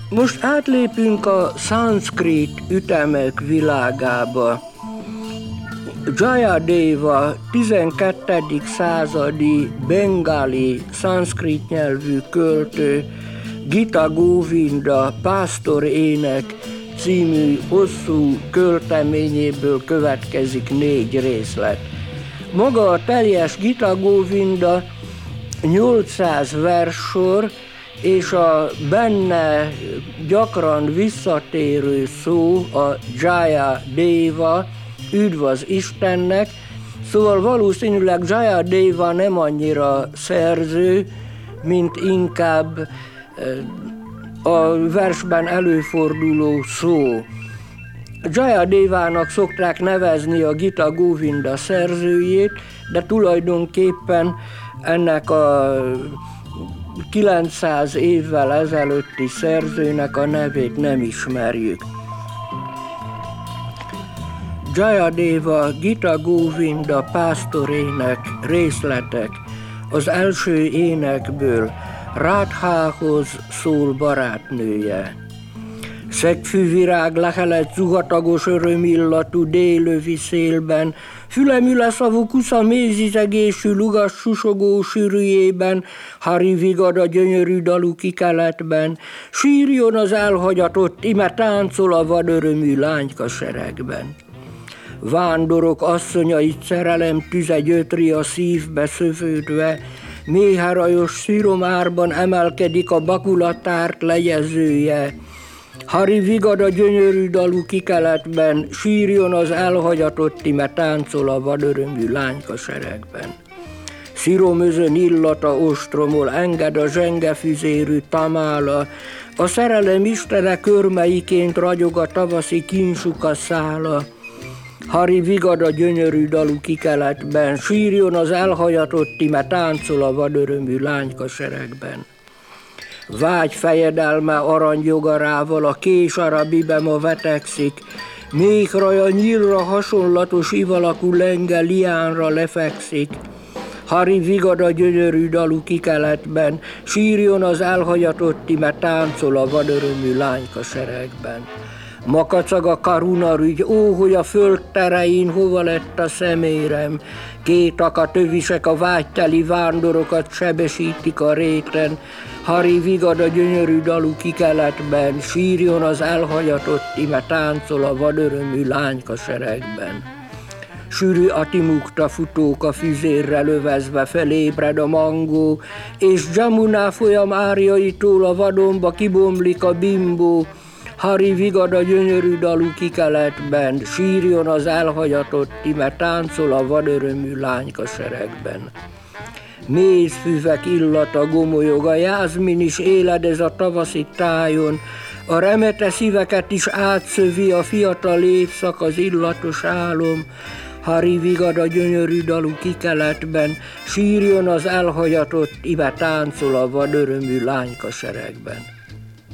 Most átlépünk a szanszkrit ütemek világába. Jayadeva 12. századi bengali szanszkrit nyelvű költő Gita Govinda pásztorének című hosszú költeményéből következik 4 részlet. Maga a teljes Gita Govinda 800 verssor, és a benne gyakran visszatérő szó a Jayadeva, üdv az Istennek, szóval valószínűleg Jayadeva nem annyira szerző, mint inkább a versben előforduló szó. Jayadevának szokták nevezni a Gita Govinda szerzőjét, de tulajdonképpen ennek a 900 évvel ezelőtti szerzőnek a nevét nem ismerjük. Jayadeva Gita Govinda pásztorének részletek. Az első énekből Rádhához szól barátnője. Szegfűvirág lehelet zuhatagos örömillatú délövi szélben, fülemüle szavú kusza mézizegésű lugas susogó sűrűjében, Hari vigad a gyönyörű dalú kikeletben, sírjon az elhagyatott, ime táncol a vadörömű lányka seregben. Vándorok asszonyait szerelem tüze gyötri a szívbe szövődve, méhárajos sziromárban emelkedik a bakulatárt lejezője. Hari vigad a gyönyörű dalú kikeletben, sírjon az elhagyatott, ime táncol a vadörömű lányka seregben. Sziromözön illata ostromol, enged a zsengefüzérű tamála, a szerelem istene körmeiként ragyog a tavaszi kinsuka szála. Hari vigad a gyönyörű dalú kikeletben, sírjon az elhagyatott, ime táncol a vadörömű lányka seregben. Vágy fejedelme aranyjogarával a kés arabibe ma vetekszik, méhraja nyílra hasonlatos ivalakú lenge liánra lefekszik. Hari vigad a gyönyörű dalú kikeletben, sírjon az elhagyatott, ime táncol a vadörömű lányka seregben. Makacag a karunarügy, ó, hogy a föld terein hova lett a szemérem, kétak tövisek a vágyteli vándorokat sebesítik a réten, Hari vigad a gyönyörű dalú kikeletben, sírjon az elhagyatott, ime táncol a vadörömű lányka seregben. Sűrű atimukta futók a füzérre lövezve felébred a mangó, és Jamuna folyam árjaitól a vadonba kibomlik a bimbó, Hari vigad a gyönyörű dalú kikeletben, sírjon az elhagyatott, ime táncol a vadörömű lányka seregben. Mézfüvek illata gomolyog, a jázmin is éledez a tavaszi tájon, a remete szíveket is átszövi a fiatal évszak az illatos álom. Hari vigad a gyönyörű dalú kikeletben, sírjon az elhagyatott, ime táncol a vadörömű lányka seregben.